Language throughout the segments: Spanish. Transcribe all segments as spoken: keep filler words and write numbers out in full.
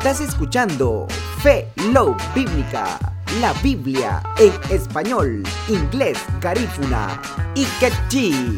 Estás escuchando Fe Love Bíblica, la Biblia en español, inglés, garífuna y quechí.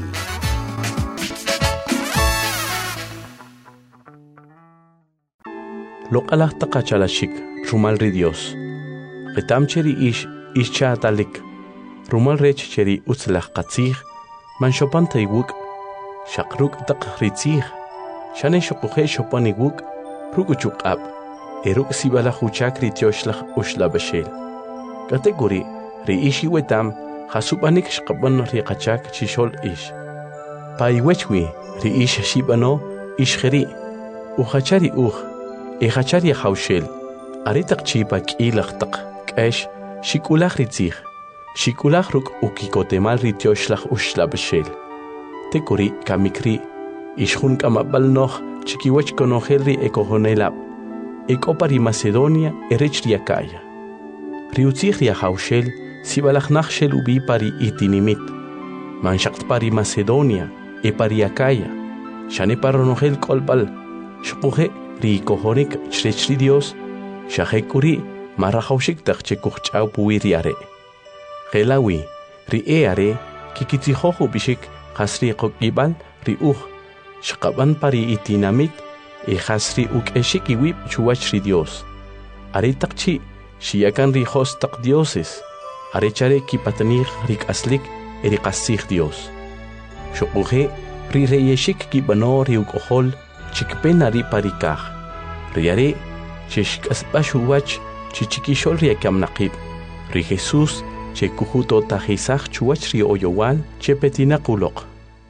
Loqalah taqachalashik, rumal ri Dios. Qitam cheri ish, ish chaatalik. Rumal rech cheri utzlach qatzig, man shopan taywuk, shakruk taq ritzig. Shane shokuhe shopan iwuk, rukuchuk ab. Eruk sibala huchak ritoshlach ushla bashel. Kategori, ri ishi wetam, hasubanik shkaban ri qachak chishol ish. Pa iwechwi, ri ish shibano, ish kheri. Uchachari uch, echachari haushel. Aritak chipa kilach tak, kesh, shikulach ritzig. Shikulach ruk ukikotemal ritoshlach ushla bashel. Tekori kamikri, ishun kamabal noch, chikiwech konohel ri ekohonelab. Ekopari Macedonia erechria kaya. Riutzigria haushel, sibalach nachshel ubi pari itinimit. Manshakt pari Macedonia, e pari akaya. Shane paronohel kolbal. Shpuhe ri kohonik chrechri Dios. Shahekuri marahaushik tachekuchau puiriare. Helawi, ri eare, kikitihohu bishik, hasri kokibal, ri uh. Shkaban pari itinamit. E hasri uk eshiki wip chuachri Dios. Are takchi, shiakan rijos tak dioses. Are chare kipatanir rik aslik erikasig Dios. Shokuhe, ri reyeshik kibano riuk ohol, chikpena ri parikah. Riare, chishkas bashuwach, chichikishol riakam nakib. Ri Jesus, che kuhuto tajisach chuachri oyowal, che petinakulok.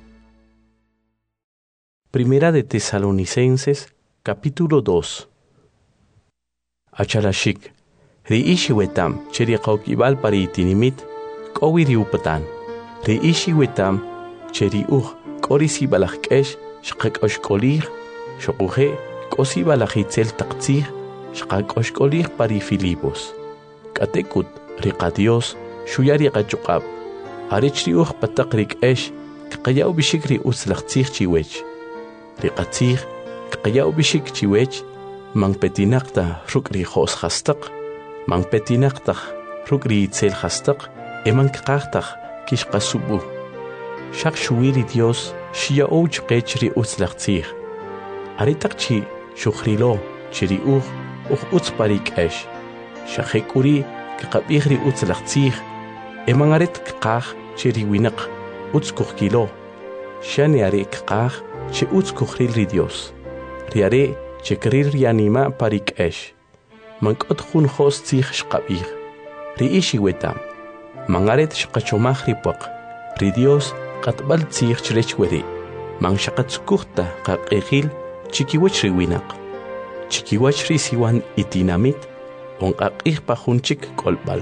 Primera de Tesalonicenses, capítulo dos. Achalashik, ri ishi wetam, cheri qaukibal pari itinimit, kowi riupatan. Ri ishi wetam, cheri uch, korisi balachkesh, shqak oshkolir, shokuhe, kosi balachitzel taktzir, shqak oshkolir pari Filipos. Katekut, riqa Dios, shuyari qachukab. Arichri uch patakrik esh, kqayaw bishikri utzlachtzir chiwech. Riqatzig, kqayaw bishik chiwech, mang petinaqta rukri khos khastaq, mang petinaqta rukri itzel khastaq, e mang qaqtaq kishqasubu. Shaq shuwiri Dios, shia ouch qechri utzlaqtzig. Aritaqchi shukhrilo, chiri uch, uch utzparik esh. Shaqekuri, kqabigri utzlaqtzig, e mang arit qaq chiri winaq, utzkuhkilo. Shani arik qaq, che utz kuhril ri Dios. Riare, che krir rianima parik esh. Mankot khun khos tzig shqabir. Ri ishi wetam. Mangaret shqachomach ripaq. Ri Dios qatbal tzig chrechweri. Man shaqatzkuhta qaqekhil chikiwach riwinaq. Chikiwach ri siwan itinamit. On qaqih pahunchik kolbal.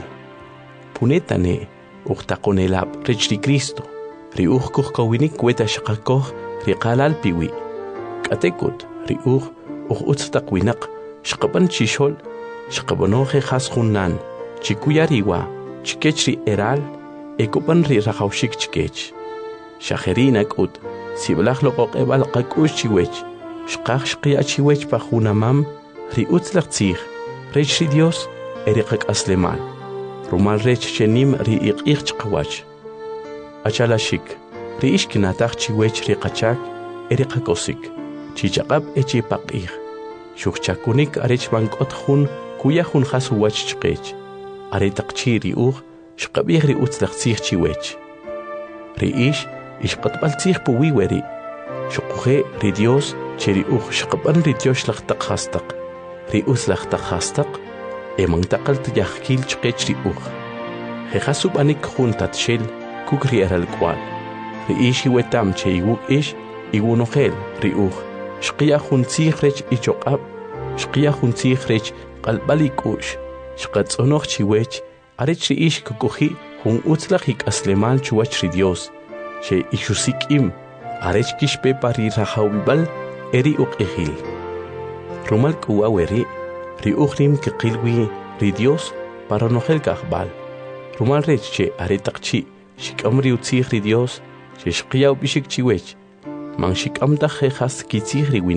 Punetane, uqtaqonelab rechri Cristo. Ri uqkuh kawinik weta shaqakoh riqalal piwi. Katekut, ri uq, uq utztaqwinaq, shqaban chishol, shqabanoje khashunan, chikuyariwa, chikechri eral, ekupan ri rajaushik chikech. Shaherinak ut, siblach loqoq ebal qakush chiwech, shqaq shqiya chiwech pahunamam, ri utzlaqtzig, rechri Dios, eriqak aslemal. Rumal rech chenim ri iqih chqawach. Achalashik, ri ishkinataq chiwech ri qachak, eri qakosik, chichaqab echi paqih. Shukchakunik arech bankot hun, kuya hun khasuwach chqech. Aretaqchi ri uq, shqabih ri utzlaqtzig chiwech. Ri ish, ishqatbaltzig puwiweri. Shukuhe ri Dios, cheri uq shqaban ri Dioshlaq taqhastaq. Ri utzlaq taqhastaq, emang taqalt yahkil chqech ri uq. Jehasub anik hun tatshel, kukri eral kwal. Ri ishi wetam che iwuk ish, iwunohel, ri uch. Shqiya hun tzighrech ichoqab, shqiya hun tzighrech qalbalikush. Shqatzonoch chiwech, arech ri ish kukuhi hun utzlaq hik aslemal chuwach ri Dios. Che ishusik im, arech kishpe pari rahawibal, eri uq ihil. Rumal kuwaweri, ri ukhrim kikilwi ri Dios, paronohel kahbal. Rumal rech che aretaqchi, shikamri utzig ri Dios, shishqiyaw bishik chiwech, man shikamta jejas kitzig riwin.